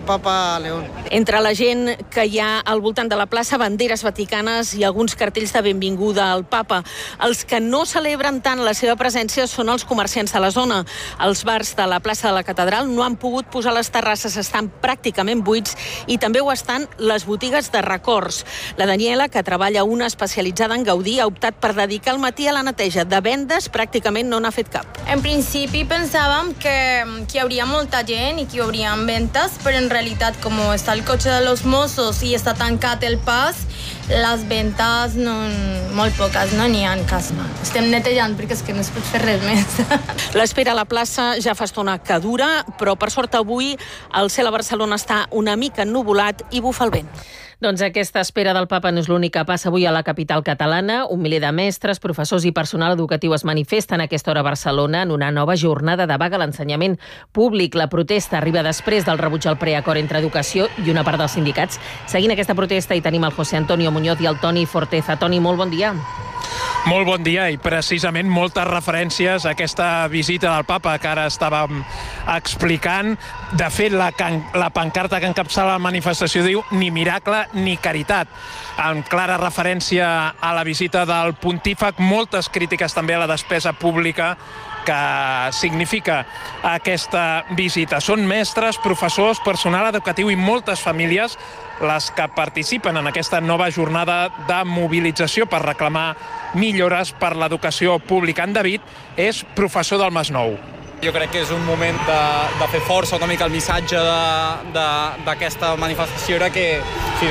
Papa León. Entre la gent que hi ha al voltant de la plaça, banderes vaticanes i alguns cartells de benvinguda al Papa. Els que no celebren tant la seva presència són els comerciants de la zona. Els bars de la plaça de la Catedral no han pogut posar les terrasses, estan pràcticament buits, i també ho estan les botigues de records. La Daniela, que treballa una especialitzada en Gaudí, ha optat per dedicar el matí a la neteja. De vendes pràcticament no n'ha fet cap. En principi pensàvem que hi hauria molta gent i que hi haurien ventes, però en realitat, com està el cotxe de los Mossos i està tancat el pas, les ventes molt poques, no n'hi ha cas. Estem netejant perquè és que no es pot fer res més. L'espera a la plaça ja fa estona que dura, però per sort avui el cel a Barcelona està una mica ennuvolat i bufa el vent. Doncs aquesta espera del Papa no és l'únic que passa avui a la capital catalana. Un miler de mestres, professors i personal educatiu es manifesten a aquesta hora a Barcelona en una nova jornada de vaga a l'ensenyament públic. La protesta arriba després del rebuig al preacord entre educació i una part dels sindicats. Seguint aquesta protesta hi tenim el José Antonio Muñoz i el Toni Forteza. Toni, molt bon dia. Molt bon dia, i precisament moltes referències a aquesta visita del Papa que ara estàvem explicant. De fet, la pancarta que encapçala la manifestació diu ni miracle ni caritat, en clara referència a la visita del pontífex. Moltes crítiques també a la despesa pública que significa aquesta visita. Són mestres, professors, personal educatiu i moltes famílies les que participen en aquesta nova jornada de mobilització per reclamar millores per l'educació pública. En David és professor del Masnou. Jo crec que és un moment de fer força. Una mica el missatge d'aquesta manifestació era que,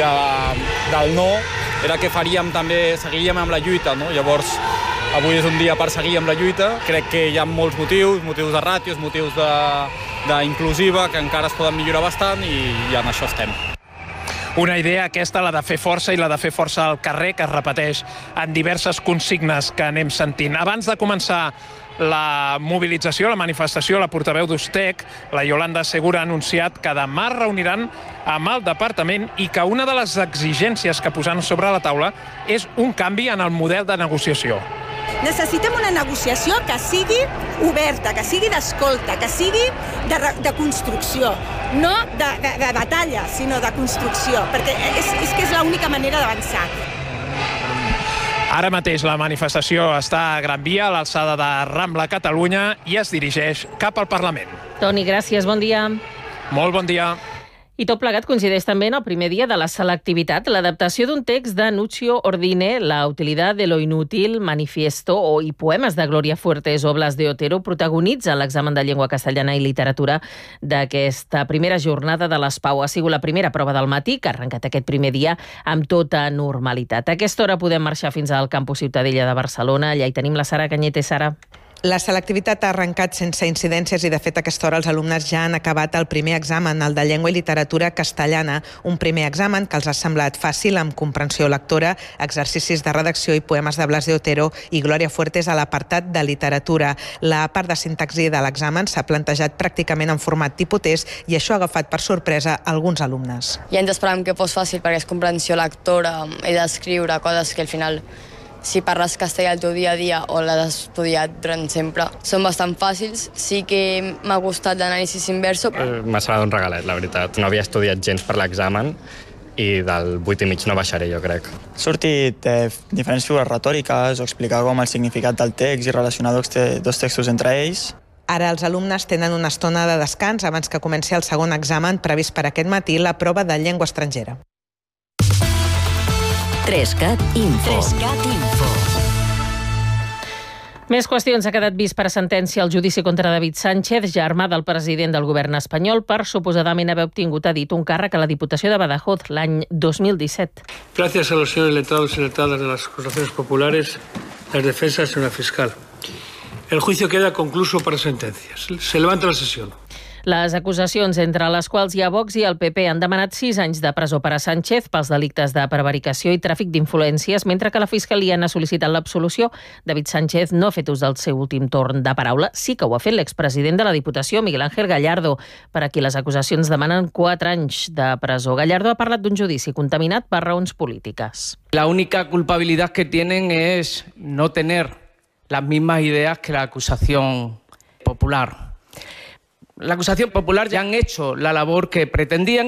del no, era que faríem també, seguiríem amb la lluita, no? Llavors, avui és un dia per seguir amb la lluita. Crec que hi ha molts motius de ràtios, motius d'inclusiva, que encara es poden millorar bastant i en això estem. Una idea aquesta, la de fer força, i la de fer força al carrer, que es repeteix en diverses consignes que anem sentint. Abans de començar la mobilització, la manifestació, la portaveu d'Ustec, la Yolanda Segura, ha anunciat que demà es reuniran amb el departament i que una de les exigències que posen sobre la taula és un canvi en el model de negociació. Necessitem una negociació que sigui oberta, que sigui d'escolta, que sigui de construcció, no de batalla, sinó de construcció, perquè és que és l'única manera d'avançar. Ara mateix la manifestació està a Gran Via, a l'alçada de Rambla Catalunya, i es dirigeix cap al Parlament. Toni, gràcies, bon dia. Molt bon dia. I tot plegat coincideix també en el primer dia de la selectivitat, l'adaptació d'un text de Nuccio Ordine, La utilidad de lo inútil, manifiesto i poemes de Gloria Fuertes o Blas de Otero protagonitza l'examen de llengua castellana i literatura d'aquesta primera jornada de l'ESPAU. Ha sigut la primera prova del matí, que ha arrencat aquest primer dia amb tota normalitat. A aquesta hora podem marxar fins al campus Ciutadella de Barcelona. Allà hi tenim la Sara Cañete. Sara. La selectivitat ha arrencat sense incidències i, de fet, a aquesta hora els alumnes ja han acabat el primer examen, el de llengua i literatura castellana. Un primer examen que els ha semblat fàcil, amb comprensió lectora, exercicis de redacció i poemes de Blas de Otero i Gloria Fuertes a l'apartat de literatura. La part de sintaxi de l'examen s'ha plantejat pràcticament en format tipus test i això ha agafat per sorpresa alguns alumnes. Ja ens esperàvem que fos fàcil perquè és comprensió lectora i d'escriure coses que al final, si parles castellà el teu dia a dia o l'has estudiat durant sempre, són bastant fàcils. Sí que m'ha gustat l'anàlisi inverso. M'ha semblat un regalet, la veritat. No havia estudiat gens per l'examen i del 8,5 no baixaré, jo crec. Ha sortit diferents figures retòriques o explicar com el significat del text i relacionar dos textos entre ells. Ara els alumnes tenen una estona de descans abans que comenci el segon examen previst per aquest matí, la prova de llengua estrangera. 3CAT Info. Més qüestions. Ha quedat vist per sentència el judici contra David Sánchez, germà del president del govern espanyol, per suposadament haver obtingut, ha dit, un càrrec a la Diputació de Badajoz l'any 2017. Gracias a los señores letrados y letradas de las acusaciones populares, las defensas y una fiscal. El juicio queda concluso para sentencias. Se levanta la sesión. Les acusacions, entre les quals hi ha Vox i el PP, han demanat 6 anys de presó per a Sánchez pels delictes de prevaricació i tràfic d'influències, mentre que la Fiscalia n'ha sol·licitat l'absolució. David Sánchez no ha fet ús del seu últim torn de paraula. Sí que ho ha fet l'expresident de la Diputació, Miguel Ángel Gallardo, per a qui les acusacions demanen 4 anys de presó. Gallardo ha parlat d'un judici contaminat per raons polítiques. La única culpabilidad que tienen es no tener las mismas ideas que la acusación popular. La acusación popular ya han hecho la labor que pretendían.